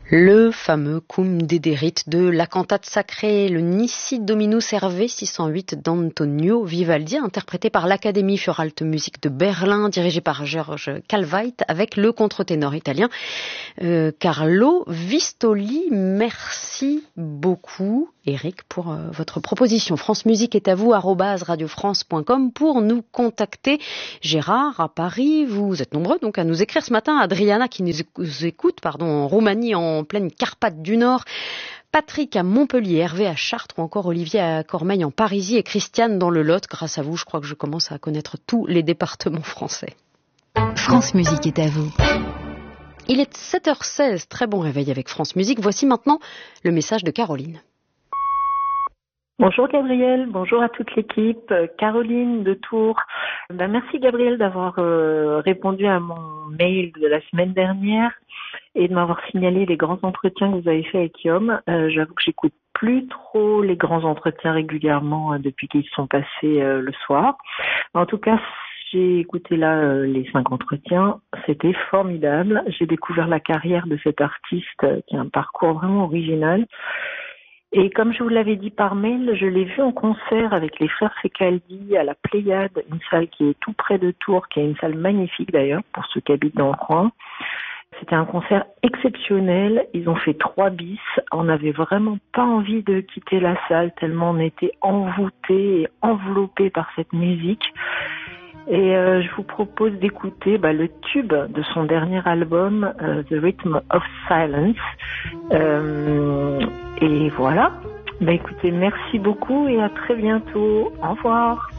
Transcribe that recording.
Le fameux Cum Dederit de la cantate sacrée, le Nisi Dominus Hervé 608 d'Antonio Vivaldi, interprété par l'Académie für Alte Musik de Berlin, dirigé par George Calveit, avec le contre-ténor italien Carlo Vistoli. Merci beaucoup, Eric, pour votre proposition. France Musique est à vous, @radiofrance.com pour nous contacter. Gérard, à Paris, vous êtes nombreux donc à nous écrire ce matin. Adriana qui nous écoute en Roumanie, en pleine Carpate du Nord. Patrick à Montpellier, Hervé à Chartres ou encore Olivier à Cormeilles en Parisie et Christiane dans le Lot. Grâce à vous, je crois que je commence à connaître tous les départements français. France Musique est à vous. Il est 7h16, très bon réveil avec France Musique. Voici maintenant le message de Caroline. Bonjour Gabriel, bonjour à toute l'équipe. Caroline de Tours. Merci Gabriel d'avoir répondu à mon mail de la semaine dernière et de m'avoir signalé les grands entretiens que vous avez fait avec Guillaume. J'avoue que j'écoute plus trop les grands entretiens régulièrement depuis qu'ils sont passés le soir. En tout cas, j'ai écouté là les 5 entretiens, c'était formidable. J'ai découvert la carrière de cet artiste qui a un parcours vraiment original. Et comme je vous l'avais dit par mail, je l'ai vu en concert avec les frères Fecaldi à la Pléiade, une salle qui est tout près de Tours, qui est une salle magnifique d'ailleurs pour ceux qui habitent dans le coin. C'était un concert exceptionnel. Ils ont fait 3 bis. On n'avait vraiment pas envie de quitter la salle tellement on était envoûtés et enveloppés par cette musique. Et je vous propose d'écouter le tube de son dernier album, The Rhythm of Silence. Et voilà. Écoutez, merci beaucoup et à très bientôt. Au revoir.